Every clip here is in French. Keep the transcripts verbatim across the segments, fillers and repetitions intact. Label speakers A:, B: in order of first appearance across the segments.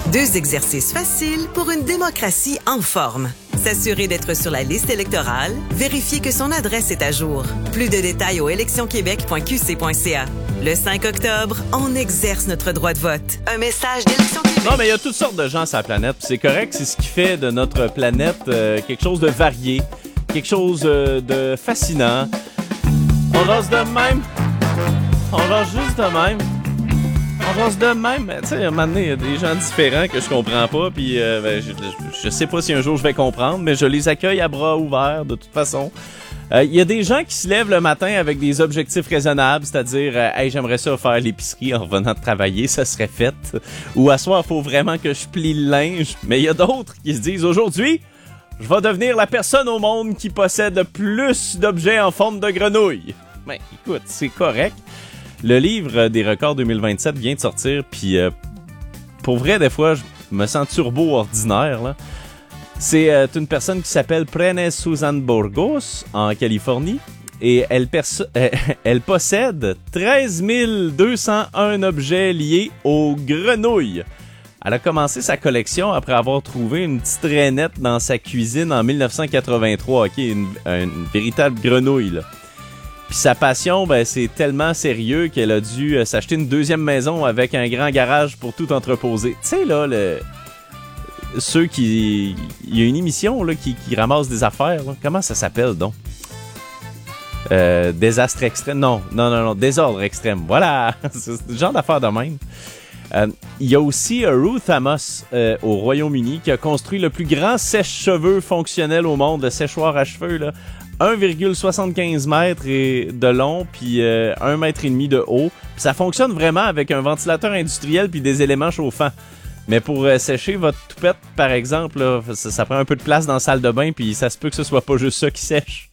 A: Deux exercices faciles pour une démocratie en forme. S'assurer d'être sur la liste électorale, vérifier que son adresse est à jour. Plus de détails au élections québec point q c point c a. Le cinq octobre, on exerce notre droit de vote. Un message d'Élections Québec.
B: Non, mais il y a toutes sortes de gens sur la planète. C'est correct, c'est ce qui fait de notre planète euh, quelque chose de varié, quelque chose euh, de fascinant. On lance de même. On lance juste de même. On lance de même. Tu sais, à un moment donné, il y a des gens différents que je comprends pas, puis euh, ben, je, je, je sais pas si un jour je vais comprendre, mais je les accueille à bras ouverts de toute façon. Il euh, y a des gens qui se lèvent le matin avec des objectifs raisonnables, c'est-à-dire euh, hey, j'aimerais ça faire l'épicerie en revenant de travailler, ça serait fait. Ou à soir, il faut vraiment que je plie le linge. Mais il y a d'autres qui se disent aujourd'hui, je vais devenir la personne au monde qui possède le plus d'objets en forme de grenouille. Ben, écoute, c'est correct. Le livre des records deux mille vingt-sept vient de sortir, puis euh, pour vrai, des fois, je me sens turbo ordinaire, là. C'est euh, une personne qui s'appelle Prene Susan Burgos, en Californie, et elle, perso- euh, elle possède treize mille deux cent un objets liés aux grenouilles. Elle a commencé sa collection après avoir trouvé une petite rainette dans sa cuisine en dix-neuf cent quatre-vingt-trois, ok, une, une véritable grenouille, là. Puis sa passion, ben, c'est tellement sérieux qu'elle a dû euh, s'acheter une deuxième maison avec un grand garage pour tout entreposer. Tu sais, là, le... ceux qui... Il y a une émission là, qui, qui ramasse des affaires. Là. Comment ça s'appelle, donc? Euh, désastre extrême. Non, non, non, non. Désordre extrême. Voilà! C'est ce genre d'affaires de même. Euh, il y a aussi euh, Ruth Amos euh, au Royaume-Uni qui a construit le plus grand sèche-cheveux fonctionnel au monde, le séchoir à cheveux, là. un virgule soixante-quinze mètres de long, puis euh, un mètre et demi de haut. Puis ça fonctionne vraiment avec un ventilateur industriel puis des éléments chauffants. Mais pour euh, sécher votre toupette, par exemple, là, ça, ça prend un peu de place dans la salle de bain, puis ça se peut que ce soit pas juste ça qui sèche.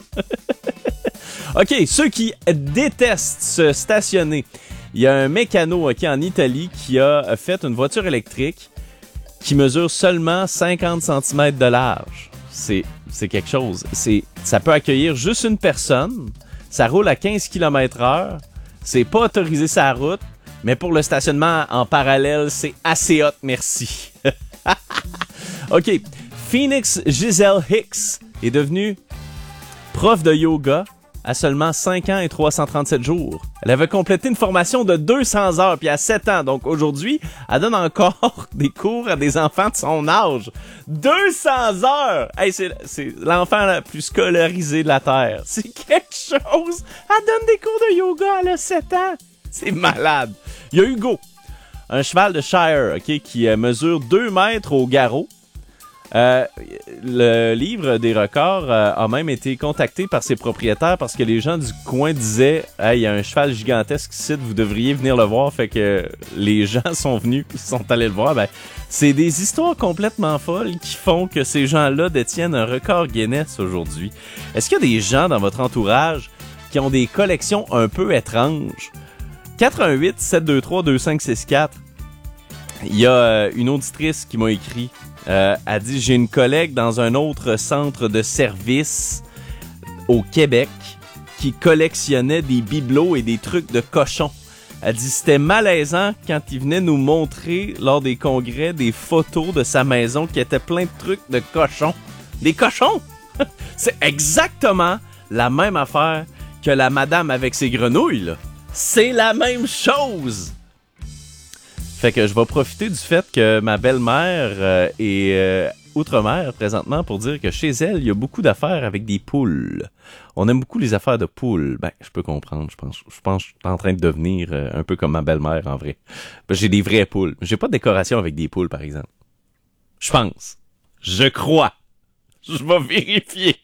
B: OK, ceux qui détestent se stationner. Il y a un mécano okay, en Italie qui a fait une voiture électrique qui mesure seulement cinquante centimètres de large. C'est, c'est quelque chose. C'est, ça peut accueillir juste une personne. Ça roule à quinze kilomètres heure. C'est pas autorisé sur la route. Mais pour le stationnement en parallèle, c'est assez hot, merci. OK. Phoenix Giselle Hicks est devenue prof de yoga à seulement cinq ans et trois cent trente-sept jours. Elle avait complété une formation de deux cents heures, puis à sept ans. Donc aujourd'hui, elle donne encore des cours à des enfants de son âge. deux cents heures! Hey, c'est, c'est l'enfant le plus scolarisé de la Terre. C'est quelque chose! Elle donne des cours de yoga, elle a sept ans! C'est malade! Il y a Hugo, un cheval de Shire, ok, qui mesure deux mètres au garrot. Euh, le livre des records euh, a même été contacté par ses propriétaires parce que les gens du coin disaient « Hey, il y a un cheval gigantesque ici, vous devriez venir le voir. » Fait que les gens sont venus et sont allés le voir. Ben, c'est des histoires complètement folles qui font que ces gens-là détiennent un record Guinness aujourd'hui. Est-ce qu'il y a des gens dans votre entourage qui ont des collections un peu étranges? quatre un huit sept deux trois deux cinq six quatre. Il y a euh, une auditrice qui m'a écrit. Euh, elle dit, j'ai une collègue dans un autre centre de service au Québec qui collectionnait des bibelots et des trucs de cochons. Elle dit, c'était malaisant quand il venait nous montrer lors des congrès des photos de sa maison qui étaient plein de trucs de cochons. Des cochons! C'est exactement la même affaire que la madame avec ses grenouilles, là. C'est la même chose! Fait que je vais profiter du fait que ma belle-mère euh, est euh, outre-mer présentement pour dire que chez elle, il y a beaucoup d'affaires avec des poules. On aime beaucoup les affaires de poules. Ben, je peux comprendre. Je pense, je pense que je suis en train de devenir euh, un peu comme ma belle-mère en vrai. Ben, j'ai des vraies poules. J'ai pas de décoration avec des poules, par exemple. Je pense. Je crois. Je vais vérifier.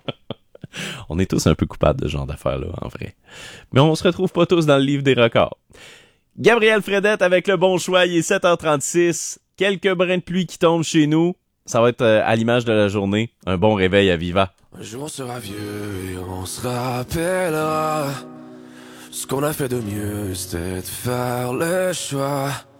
B: On est tous un peu coupables de ce genre d'affaires-là, en vrai. Mais on se retrouve pas tous dans le livre des records. Gabriel Fredette avec le bon choix, il est sept heures trente-six. Quelques brins de pluie qui tombent chez nous. Ça va être euh, à l'image de la journée. Un bon réveil à Viva.
C: Un jour on sera vieux et on se rappellera. Ce qu'on a fait de mieux, c'était de faire le choix